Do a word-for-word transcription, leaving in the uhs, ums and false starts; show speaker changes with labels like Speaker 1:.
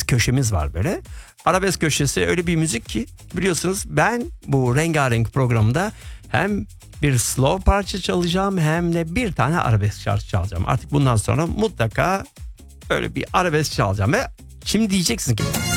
Speaker 1: köşemiz var böyle. Arabesk köşesi öyle bir müzik ki biliyorsunuz ben bu Rengarenk programında hem bir slow parça çalacağım hem de bir tane arabesk şarkı çalacağım. Artık bundan sonra mutlaka öyle bir arabesk çalacağım ve şimdi diyeceksin ki